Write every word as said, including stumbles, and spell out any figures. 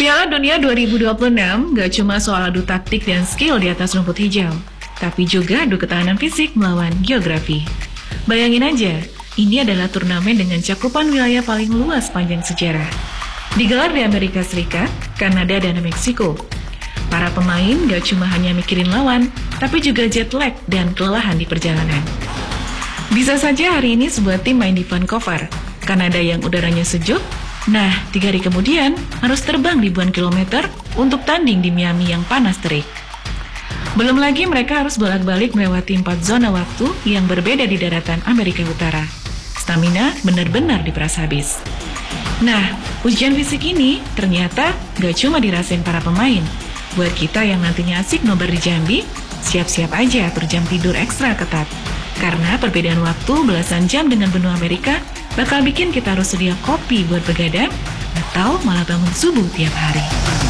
Piala Dunia dua ribu dua puluh enam gak cuma soal adu taktik dan skill di atas rumput hijau, tapi juga adu ketahanan fisik melawan geografi. Bayangin aja, ini adalah turnamen dengan cakupan wilayah paling luas panjang sejarah. Digelar di Amerika Serikat, Kanada, dan Meksiko. Para pemain gak cuma hanya mikirin lawan, tapi juga jet lag dan kelelahan di perjalanan. Bisa saja hari ini sebuah tim main di Vancouver, Kanada yang udaranya sejuk. Nah, tiga hari kemudian harus terbang ribuan kilometer untuk tanding di Miami yang panas terik. Belum lagi mereka harus bolak-balik melewati empat zona waktu yang berbeda di daratan Amerika Utara. Stamina benar-benar diperas habis. Nah, ujian fisik ini ternyata gak cuma dirasain para pemain. Buat kita yang nantinya asik nobar di Jambi, siap-siap aja atur jam tidur ekstra ketat. Karena perbedaan waktu belasan jam dengan benua Amerika bakal bikin kita harus sedia kopi buat begadang atau malah bangun subuh tiap hari.